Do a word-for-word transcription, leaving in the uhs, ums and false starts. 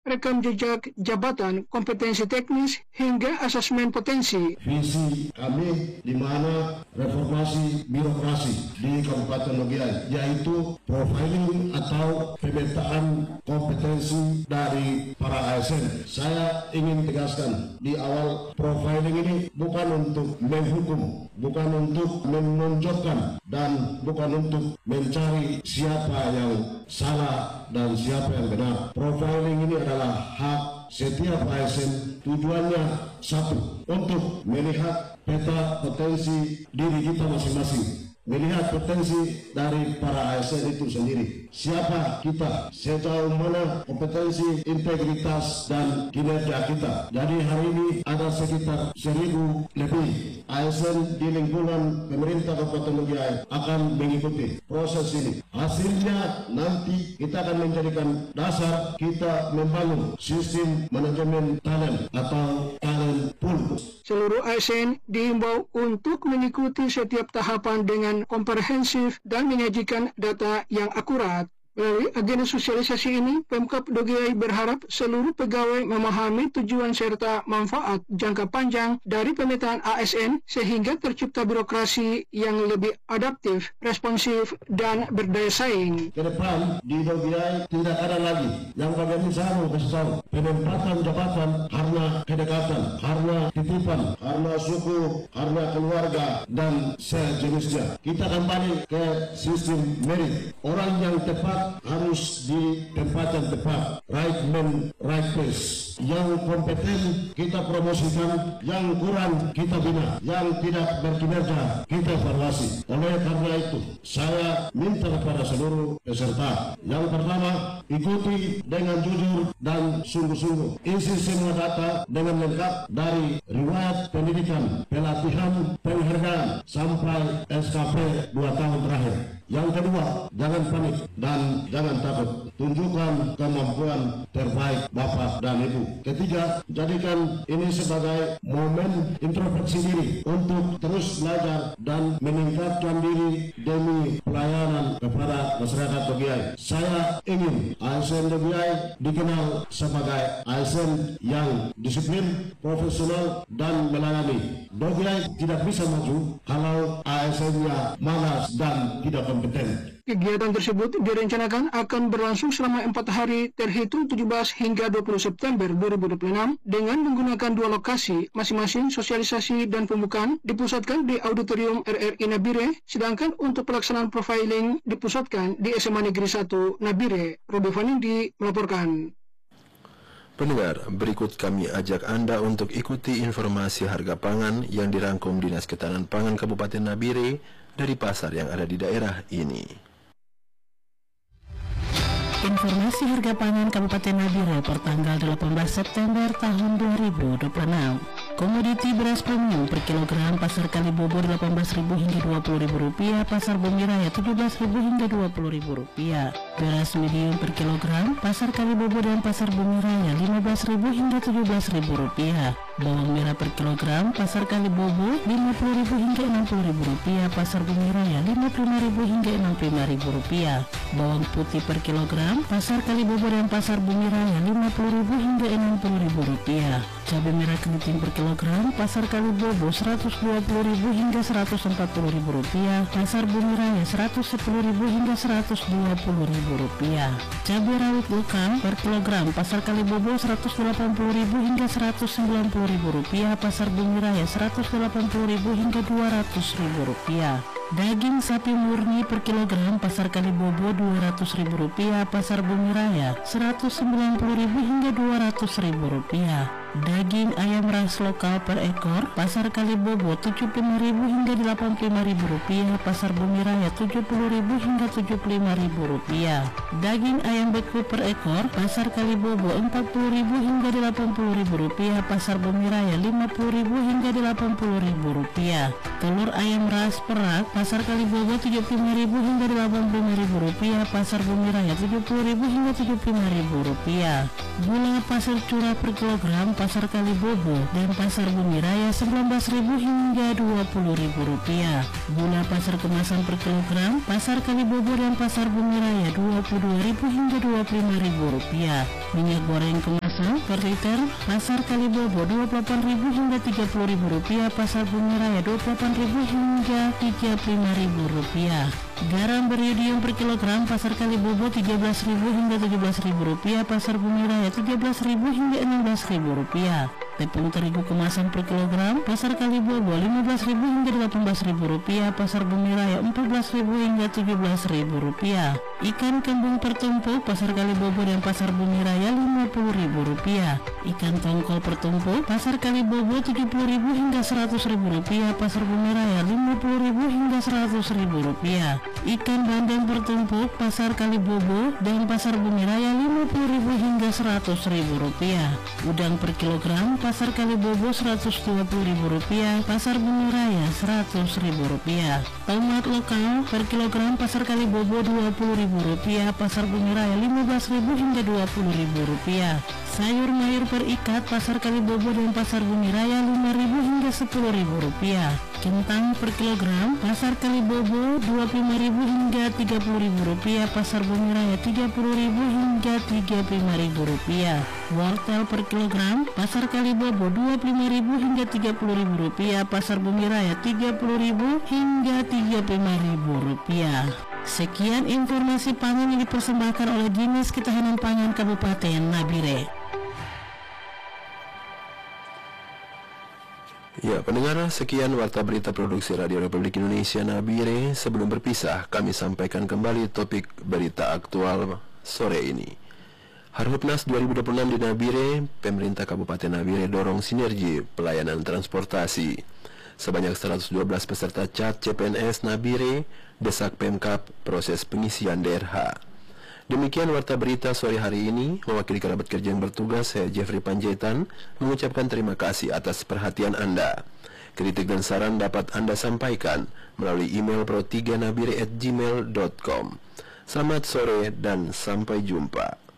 rekam jejak jabatan, kompetensi teknis, hingga asesmen potensi. Visi kami di mana reformasi birokrasi di Kabupaten Nogiai, yaitu profiling atau pemetaan kompetensi dari para A S N. Saya ingin tegaskan di awal, profiling ini bukan untuk menghukum, bukan untuk menonjolkan, dan bukan untuk mencari siapa yang salah dan siapa yang benar. Profiling ini adalah hak setiap A S N. Tujuannya satu, untuk melihat peta potensi diri kita masing-masing, melihat potensi dari para A S N itu sendiri. Siapa kita, sejauh mana kompetensi, integritas, dan kinerja kita. Jadi hari ini ada sekitar seribu lebih A S N di lingkungan pemerintah Kabupaten Nogiai akan mengikuti proses ini. Hasilnya nanti kita akan menjadikan dasar kita membangun sistem manajemen talent atau talent pool. Seluruh A S N diimbau untuk mengikuti setiap tahapan dengan komprehensif dan menyajikan data yang akurat. Melalui agenda sosialisasi ini, Pemkab Nogiai berharap seluruh pegawai memahami tujuan serta manfaat jangka panjang dari pemetaan A S N sehingga tercipta birokrasi yang lebih adaptif, responsif, dan berdaya saing. Ke depan di Nogiai tidak ada lagi yang bagian saya mau kasih tahu, penempatan jabatan karena kedekatan, karena titipan, karena suku, karena keluarga, dan sejenisnya. Kita kembali ke sistem merit. Orang yang tepat harus di tempat yang tepat, right man, right place. Yang kompeten kita promosikan, yang kurang kita bina, yang tidak berkinerja kita evaluasi. Oleh karena itu, saya minta kepada seluruh peserta, yang pertama, ikuti dengan jujur dan sungguh-sungguh. Isi semua data dengan lengkap dari riwayat pendidikan, pelatihan, penghargaan, sampai S K P dua tahun terakhir. Yang kedua, jangan panik dan jangan takut. Tunjukkan kemampuan terbaik Bapak dan Ibu. Ketiga, jadikan ini sebagai momen introspeksi diri untuk terus belajar dan meningkatkan diri demi pelayanan kepada masyarakat Nogiai. Saya ingin A S N Nogiai dikenal sebagai A S N yang disiplin, profesional, dan melayani. Nogiai tidak bisa maju kalau A S N-nya malas dan tidak kompeten. Kegiatan tersebut direncanakan akan berlangsung selama empat hari terhitung tujuh belas hingga dua puluh September dua ribu dua puluh enam dengan menggunakan dua lokasi, masing-masing sosialisasi dan pembukaan dipusatkan di Auditorium R R I Nabire, sedangkan untuk pelaksanaan profiling dipusatkan di S M A Negeri satu Nabire. Robi Vanindi melaporkan. Pendengar, berikut kami ajak Anda untuk ikuti informasi harga pangan yang dirangkum Dinas Ketahanan Pangan Kabupaten Nabire dari pasar yang ada di daerah ini. Informasi harga pangan Kabupaten Nabire per tanggal delapan belas September tahun dua ribu dua puluh enam. Komoditi beras premium per kilogram pasar Kalibobo delapan belas ribu hingga dua puluh ribu rupiah, pasar Bumi Raya tujuh belas ribu hingga dua puluh ribu rupiah. Beras medium per kilogram pasar Kalibobo dan pasar Bumi Raya lima belas ribu hingga tujuh belas ribu rupiah. Bawang merah per kilogram pasar Kalibobo lima puluh ribu hingga enam puluh ribu rupiah, pasar Bumi Raya lima puluh lima ribu hingga enam puluh lima ribu rupiah. Bawang putih per kilogram pasar Kalibobo dan pasar Bumi Raya lima puluh ribu hingga enam puluh ribu rupiah. Cabai merah keriting per kilogram pasar Kalibobo seratus dua puluh ribu hingga seratus empat puluh ribu rupiah, pasar Bumi Raya seratus sepuluh ribu hingga seratus dua puluh ribu rupiah. Cabai rawit lokal per kilogram pasar Kalibobo seratus delapan puluh ribu hingga seratus sembilan puluh ribu rupiah, pasar Bumi Raya seratus delapan puluh ribu hingga dua ratus ribu rupiah. Daging sapi murni per kilogram pasar Kalibobo dua ratus ribu rupiah, pasar Bumi Raya seratus sembilan puluh ribu hingga dua ratus ribu rupiah. Daging ayam ras lokal per ekor pasar Kalibobo tujuh puluh lima ribu hingga delapan puluh lima ribu rupiah, pasar Bumi Raya tujuh puluh ribu hingga tujuh puluh lima ribu rupiah. Daging ayam beku per ekor pasar Kalibobo empat puluh ribu hingga delapan puluh ribu rupiah, pasar Bumi Raya lima puluh ribu hingga delapan puluh ribu rupiah. Telur ayam ras perak pasar Kalibobo tujuh puluh lima ribu hingga delapan puluh lima ribu rupiah, pasar Bumi Raya tujuh puluh ribu hingga tujuh puluh lima ribu rupiah. Gula pasir curah per kilogram pasar Kalibobo dan pasar Bumi Raya sembilan belas ribu hingga dua puluh ribu rupiah. Gula pasar kemasan per kilogram pasar Kalibobo dan pasar Bumi Raya dua puluh dua ribu hingga dua puluh lima ribu rupiah. Minyak goreng kemasan Nah, per liter pasar Kalibobo dua puluh delapan ribu hingga tiga puluh ribu rupiah, pasar Bumi Raya dua puluh delapan ribu hingga tiga puluh lima ribu rupiah. Garam beriodium per kilogram pasar Kalibobo tiga belas ribu hingga tujuh belas ribu rupiah, pasar Bumi Raya tiga belas ribu hingga enam belas ribu rupiah. Tepung terigu kemasan per kilogram pasar Kalibobo lima belas ribu hingga delapan belas ribu rupiah, pasar Bumi Raya empat belas ribu hingga tujuh belas ribu rupiah. Ikan kembung per tumpuk pasar Kalibobo dan pasar Bumi Raya lima puluh ribu rupiah. Ikan tongkol per tumpuk pasar Kalibobo tujuh puluh ribu hingga seratus ribu rupiah, pasar Bumi Raya lima puluh ribu hingga seratus ribu rupiah. Ikan bandeng per tumpuk pasar Kalibobo dan pasar Bumi Raya lima puluh ribu hingga seratus ribu rupiah. Udang per kilogram pasar Kalibobo seratus dua puluh ribu rupiah, pasar Bumi Raya seratus ribu rupiah. Tomat lokal per kilogram pasar Kalibobo dua puluh ribu rupiah, pasar Bumi Raya lima belas ribu hingga dua puluh ribu rupiah. Sayur mayur per ikat pasar Kalibobo dan pasar Bumi Raya lima ribu hingga sepuluh ribu rupiah. Kentang per kilogram pasar Kalibobo dua puluh lima ribu hingga tiga puluh ribu rupiah, pasar Bumi Raya tiga puluh ribu hingga tiga puluh lima ribu rupiah. Wortel per kilogram pasar Kalibobo dua puluh lima ribu hingga tiga puluh ribu rupiah, pasar Bumi Raya tiga puluh ribu hingga tiga puluh lima ribu rupiah. Sekian informasi pangan yang dipersembahkan oleh Dinas Ketahanan Pangan Kabupaten Nabire. Ya, pendengar, sekian warta berita produksi Radio Republik Indonesia Nabire. Sebelum berpisah, kami sampaikan kembali topik berita aktual sore ini. Harhubnas dua ribu dua puluh enam di Nabire, pemerintah Kabupaten Nabire dorong sinergi pelayanan transportasi. Sebanyak seratus dua belas peserta C A T C P N S Nabire desak Pemkab proses pengisian D R H. Demikian warta berita sore hari ini. Mewakili kerabat kerja yang bertugas, saya Jeffrey Panjaitan mengucapkan terima kasih atas perhatian Anda. Kritik dan saran dapat Anda sampaikan melalui email pro tiga nabire at gmail dot com. Selamat sore dan sampai jumpa.